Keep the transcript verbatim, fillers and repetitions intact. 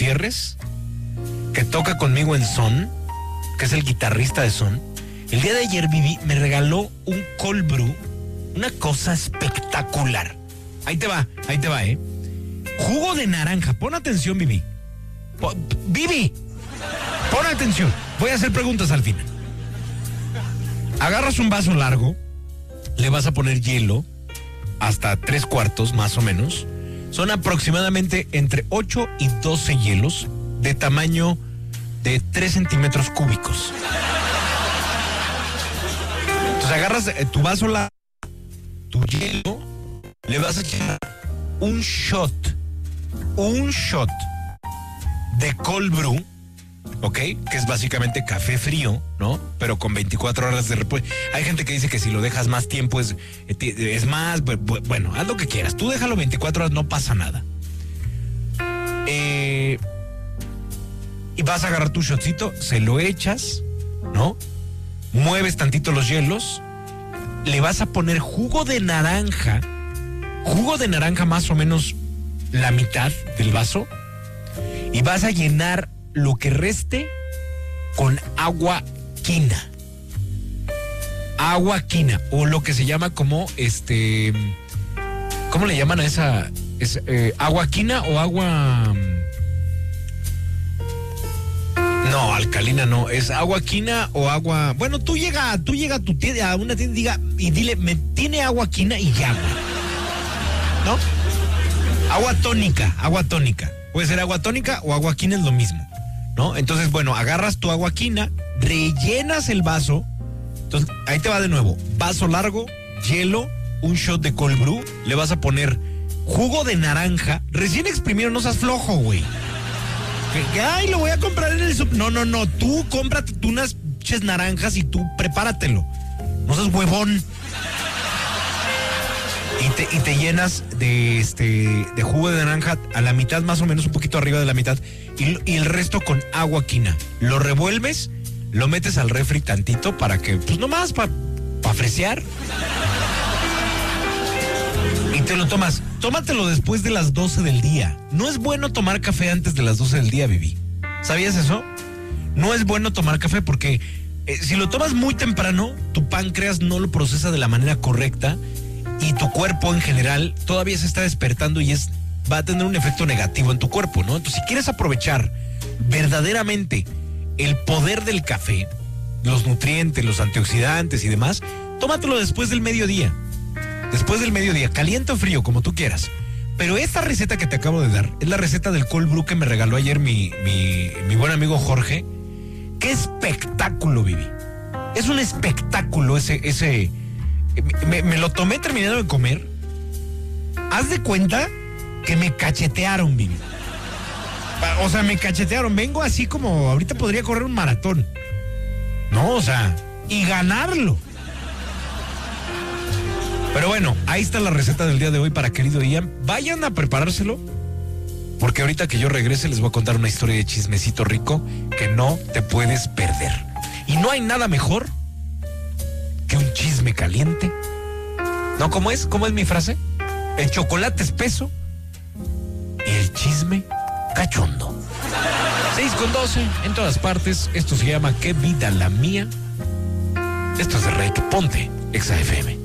Gutiérrez, que toca conmigo en Son, que es el guitarrista de Son, el día de ayer, Vivi, me regaló un cold brew, una cosa espectacular. Ahí te va, ahí te va, ¿eh? Jugo de naranja, pon atención, Vivi. Po- Vivi, pon atención. Voy a hacer preguntas al final. Agarras un vaso largo, le vas a poner hielo, hasta tres cuartos más o menos. Son aproximadamente entre ocho y doce hielos de tamaño de tres centímetros cúbicos. Entonces agarras eh, tu vaso largo, tu hielo, le vas a echar un shot, un shot de cold brew, ¿ok? Que es básicamente café frío, ¿no? Pero con veinticuatro horas de reposo. Hay gente que dice que si lo dejas más tiempo es, es más, bueno, haz lo que quieras. Tú déjalo veinticuatro horas, no pasa nada. Eh, y vas a agarrar tu shotcito, se lo echas, ¿no? Mueves tantito los hielos, le vas a poner jugo de naranja, jugo de naranja más o menos la mitad del vaso, y vas a llenar lo que reste con agua quina. Agua quina, o lo que se llama como este, ¿cómo le llaman a esa? Es, eh, agua quina o agua... No, alcalina no, es agua quina o agua... Bueno, tú llega, tú llega a tu tienda, a una tienda y diga, y dile, me tiene agua quina y ya, ¿no? Agua tónica, agua tónica. Puede ser agua tónica o agua quina, es lo mismo, ¿no? Entonces, bueno, agarras tu agua quina, rellenas el vaso. Entonces, ahí te va de nuevo. Vaso largo, hielo, un shot de cold brew, le vas a poner jugo de naranja, recién exprimido, no seas flojo, güey. Que, que, ay, lo voy a comprar en el sub... No, no, no, tú cómprate tú unas ches naranjas y tú prepáratelo. No seas huevón. Y te, y te llenas de este de jugo de naranja a la mitad, más o menos, un poquito arriba de la mitad, y, y el resto con agua quina. Lo revuelves, lo metes al refri tantito para que, pues nomás, para pa fresear. Y te lo tomas. Tómatelo después de las doce del día. No es bueno tomar café antes de las doce del día, Vivi. ¿Sabías eso? No es bueno tomar café porque eh, si lo tomas muy temprano, tu páncreas no lo procesa de la manera correcta y tu cuerpo en general todavía se está despertando y es va a tener un efecto negativo en tu cuerpo, ¿no? Entonces, si quieres aprovechar verdaderamente el poder del café, los nutrientes, los antioxidantes y demás, tómatelo después del mediodía. Después del mediodía, caliente o frío, como tú quieras. Pero esta receta que te acabo de dar es la receta del cold brew que me regaló ayer mi, mi, mi buen amigo Jorge. ¡Qué espectáculo, Vivi! Es un espectáculo ese... ese me, me lo tomé terminando de comer. Haz de cuenta que me cachetearon, Vivi. O sea, me cachetearon. Vengo así como... Ahorita podría correr un maratón. No, o sea... Y ganarlo. Pero bueno, ahí está la receta del día de hoy para querido Ian. Vayan a preparárselo, porque ahorita que yo regrese les voy a contar una historia de chismecito rico que no te puedes perder. Y no hay nada mejor que un chisme caliente. ¿No? ¿Cómo es? ¿Cómo es mi frase? El chocolate espeso y el chisme cachondo. seis con doce en todas partes. Esto se llama ¿Qué vida la mía? Esto es de Reik. Ponte Exa F M.